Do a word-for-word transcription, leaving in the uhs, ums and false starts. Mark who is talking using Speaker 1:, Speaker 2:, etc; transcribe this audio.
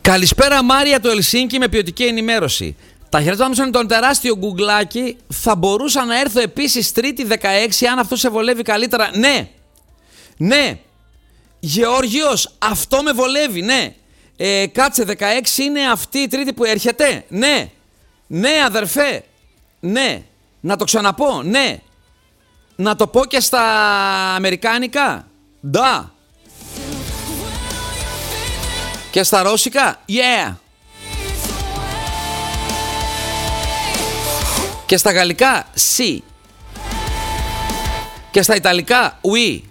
Speaker 1: Καλησπέρα Μάρια του Ελσίνκι με ποιοτική ενημέρωση. Τα χαιρετάμε σαν τον τεράστιο γκουγκλάκι. Θα μπορούσα να έρθω επίσης Τρίτη δεκαέξι αν αυτό σε βολεύει καλύτερα. Ναι, ναι, Γεώργιος, αυτό με βολεύει, ναι. Ε, κάτσε, δεκαέξι είναι αυτή η Τρίτη που έρχεται. Ναι, ναι αδερφέ, ναι. Να το ξαναπώ, ναι. Να το πω και στα αμερικάνικα. Ντα. Και στα ρώσικα, yeah. Και στα γαλλικά, si. Και στα ιταλικά, oui.